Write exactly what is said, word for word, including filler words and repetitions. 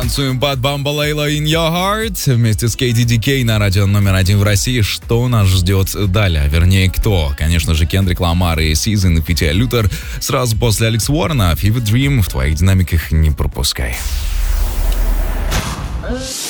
Танцуем под Bambalela in Your Heart вместе с кей ди ди кей на радио номер один в России. Что нас ждет далее? Вернее, кто? Конечно же, Кендрик Ламар и Season и Фити Лютер. Сразу после Алекс Уоррена Fever Dream в твоих динамиках не пропускай.